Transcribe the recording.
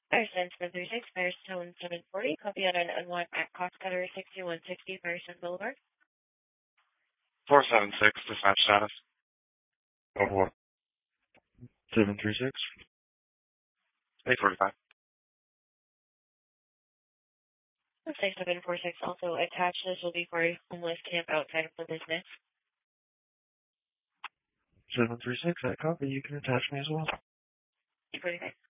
Firestone 736, Firestone 740, copy on an unlocked at Cost Cutter 6160 Firestone Boulevard. 476, dispatch status. What? 736? 845. 6746 also attached. This will be for a homeless camp outside of the business. 736, that copy. You can attach me as well. 845.